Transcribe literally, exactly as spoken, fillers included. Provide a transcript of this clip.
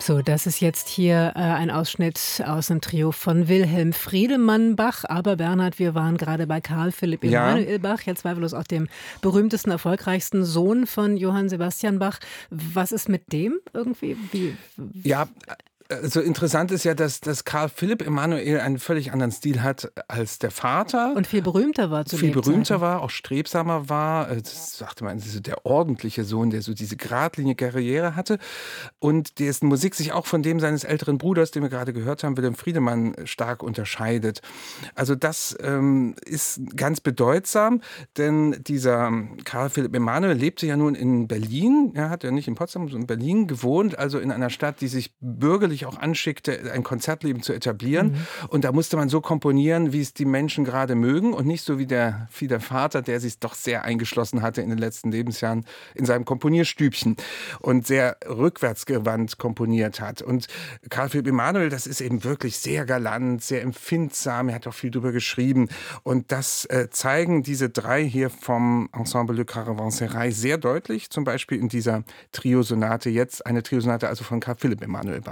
So, das ist jetzt hier äh, ein Ausschnitt aus dem Trio von Wilhelm Friedemann Bach. Aber Bernhard, wir waren gerade bei Karl Philipp Ja, Emanuel Bach, ja zweifellos auch dem berühmtesten, erfolgreichsten Sohn von Johann Sebastian Bach. Was ist mit dem irgendwie? Wie, ja, also interessant ist ja, dass, dass Karl Philipp Emanuel einen völlig anderen Stil hat als der Vater. und viel berühmter war zu Viel berühmter Lebzeiten. war, auch strebsamer war. Äh, Das sagte man, das ist so der ordentliche Sohn, der so diese geradlinige Karriere hatte und dessen Musik sich auch von dem seines älteren Bruders, den wir gerade gehört haben, Wilhelm Friedemann, stark unterscheidet. Also das ähm, ist ganz bedeutsam, denn dieser ähm, Karl Philipp Emanuel lebte ja nun in Berlin. Er hat ja nicht in Potsdam, sondern in Berlin gewohnt, also in einer Stadt, die sich bürgerlich auch anschickte, ein Konzertleben zu etablieren. Mhm. Und da musste man so komponieren, wie es die Menschen gerade mögen und nicht so wie der, wie der Vater, der sich doch sehr eingeschlossen hatte in den letzten Lebensjahren in seinem Komponierstübchen und sehr rückwärtsgewandt komponiert hat. Und Karl Philipp Emanuel, das ist eben wirklich sehr galant, sehr empfindsam. Er hat auch viel drüber geschrieben. Und das äh, zeigen diese drei hier vom Ensemble Le Caravansérail sehr deutlich, zum Beispiel in dieser Triosonate jetzt, eine Triosonate also von Karl Philipp Emanuel Bach.